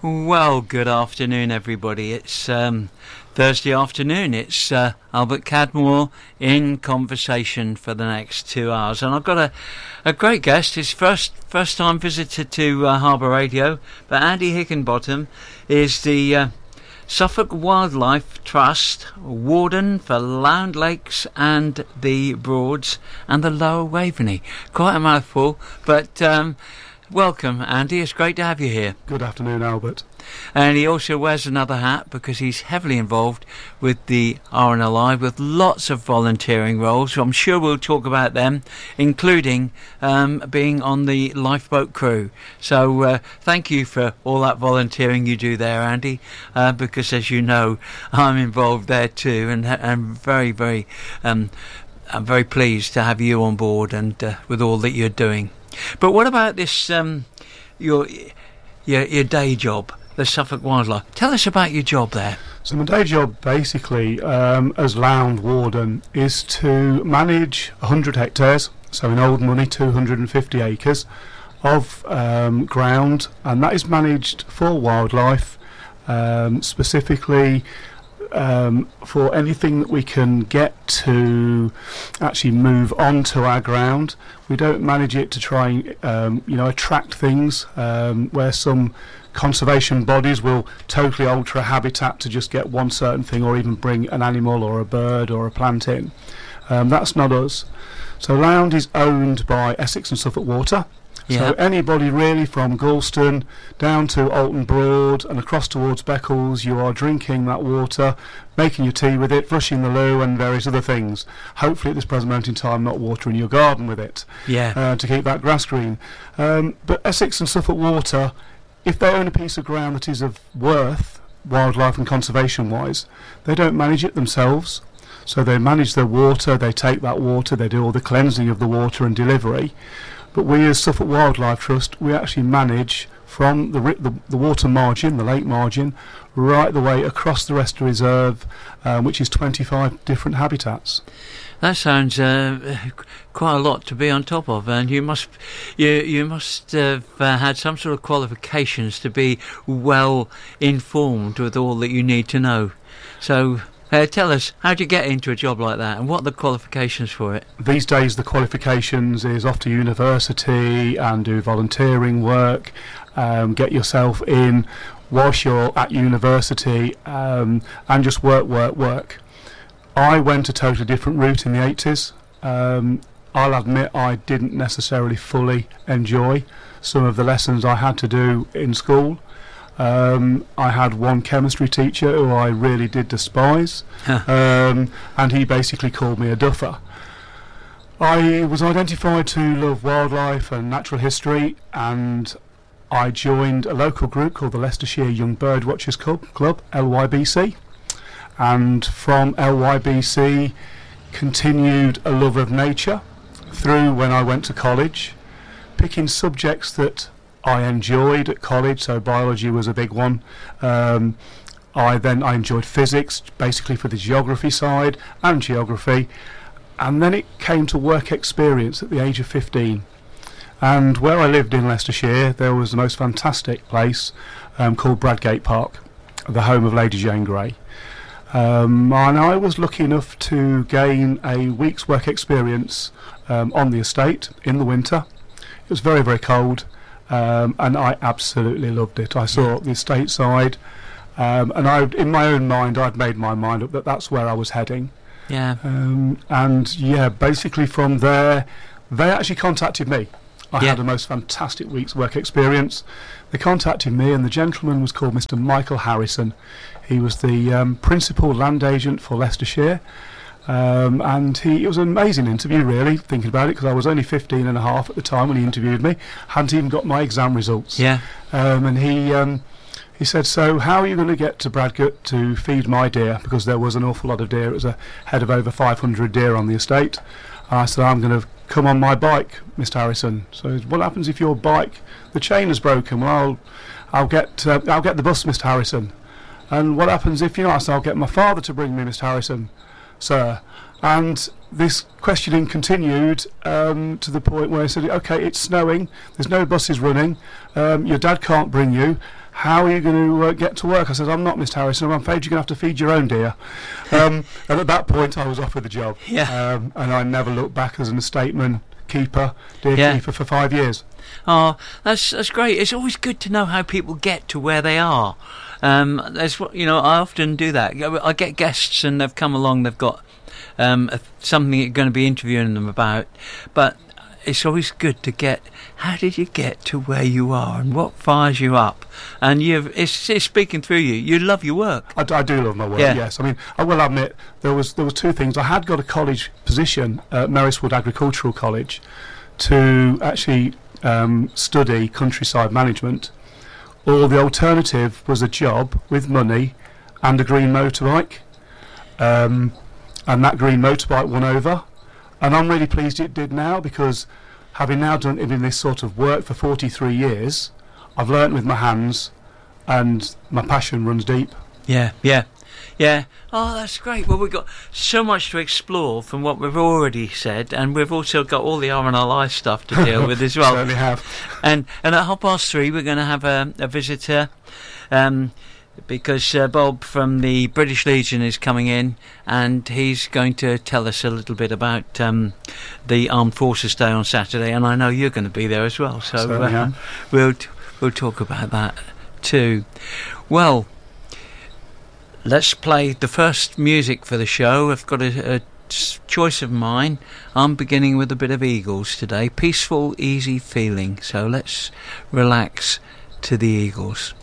Well, good afternoon, everybody. It's Thursday afternoon. It's Albert Cadmore in conversation for the next 2 hours, and I've got a great guest. His first time visitor to Harbour Radio, but Andy Higginbottom is the Suffolk Wildlife Trust Warden for Lowndes Lakes and the Broads and the Lower Waveney. Quite a mouthful, but welcome, Andy. It's great to have you here. Good afternoon, Albert. And he also wears another hat because he's heavily involved with the RNLI with lots of volunteering roles. So I'm sure we'll talk about them, including being on the lifeboat crew. So thank you for all that volunteering you do there, Andy, because as you know, I'm involved there too, and I'm I'm very pleased to have you on board and with all that you're doing. But what about this, your day job, the Suffolk Wildlife? Tell us about your job there. So my day job, basically, as Lowndes Warden, is to manage 100 hectares, so in old money, 250 acres of ground, and that is managed for wildlife, specifically for anything that we can get to actually move onto our ground. We don't manage it to try and attract things where some conservation bodies will totally alter a habitat to just get one certain thing, or even bring an animal or a bird or a plant in. That's not us. So Lowndes is owned by Essex and Suffolk Water. So anybody really from Galston down to Alton Broad and across towards Beccles, you are drinking that water, making your tea with it, flushing the loo and various other things. Hopefully at this present moment in time not watering your garden with it to keep that grass green. But Essex and Suffolk Water, if they own a piece of ground that is of worth, wildlife and conservation wise, they don't manage it themselves. So they manage their water, they take that water, they do all the cleansing of the water and delivery. But we as Suffolk Wildlife Trust, we actually manage from the water margin, the lake margin, right the way across the rest of the reserve, which is 25 different habitats. That sounds quite a lot to be on top of, and you must have had some sort of qualifications to be well informed with all that you need to know. So tell us, how do you get into a job like that, and what are the qualifications for it? These days the qualifications is off to university and do volunteering work, get yourself in whilst you're at university, and just work. I went a totally different route in the 80s. I'll admit I didn't necessarily fully enjoy some of the lessons I had to do in school. I had one chemistry teacher who I really did despise, and he basically called me a duffer. I was identified to love wildlife and natural history, and I joined a local group called the Leicestershire Young Birdwatchers Club, LYBC, and from LYBC continued a love of nature through when I went to college, picking subjects that I enjoyed at college, so biology was a big one. I enjoyed physics, basically for the geography side, and geography. And then it came to work experience at the age of 15. And where I lived in Leicestershire, there was the most fantastic place called Bradgate Park, the home of Lady Jane Grey. And I was lucky enough to gain a week's work experience on the estate in the winter. It was very, very cold. And I absolutely loved it. I saw the estate side, and in my own mind, I'd made my mind up that that's where I was heading. Basically from there, they actually contacted me. I had a most fantastic week's work experience. They contacted me, and the gentleman was called Mr. Michael Harrison. He was the principal land agent for Leicestershire. And it was an amazing interview, really, thinking about it, because I was only 15 and a half at the time when he interviewed me. Hadn't even got my exam results. And he said, so how are you going to get to Bradgate to feed my deer? Because there was an awful lot of deer. It was a head of over 500 deer on the estate. I said, I'm going to come on my bike, Mr. Harrison. So what happens if your bike, the chain is broken? Well, I'll get the bus, Mr. Harrison. And what happens if, I said, I'll get my father to bring me, Mr. Harrison, sir. And this questioning continued to the point where I said, okay, it's snowing, there's no buses running, your dad can't bring you, how are you going to get to work? I said, I'm not, Mr. Harrison, I'm afraid you're going to have to feed your own deer. And at that point I was offered the job. Yeah. And I never looked back as an estateman keeper, deer keeper for 5 years. Oh, that's great. It's always good to know how people get to where they are. That's what, I often do that. I get guests and they've come along, they've got something you're going to be interviewing them about, but it's always good to get, how did you get to where you are and what fires you up? And it's speaking through you. You love your work. I do love my work, yes. I mean, I will admit there was two things. I had got a college position at Merriswood Agricultural College to actually study countryside management, or the alternative was a job with money and a green motorbike. And that green motorbike won over. And I'm really pleased it did now, because having now done it in this sort of work for 43 years, I've learnt with my hands and my passion runs deep. Yeah. Oh, that's great. Well, we've got so much to explore from what we've already said, and we've also got all the RNLI stuff to deal with as well. Certainly have. And at 3:30 we're going to have a visitor, because Bob from the British Legion is coming in, and he's going to tell us a little bit about the Armed Forces Day on Saturday, and I know you're going to be there as well, so we'll talk about that too. Well, let's play the first music for the show. I've got a choice of mine. I'm beginning with a bit of Eagles today. Peaceful, easy feeling. So let's relax to the Eagles.